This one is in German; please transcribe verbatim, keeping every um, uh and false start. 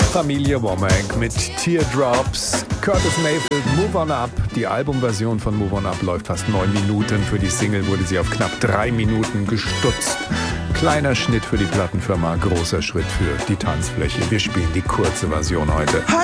Familie Womack mit Teardrops. Curtis Mayfield, Move On Up. Die Albumversion von Move On Up läuft fast neun Minuten. Für die Single wurde sie auf knapp drei Minuten gestutzt. Kleiner Schnitt für die Plattenfirma, großer Schritt für die Tanzfläche. Wir spielen die kurze Version heute.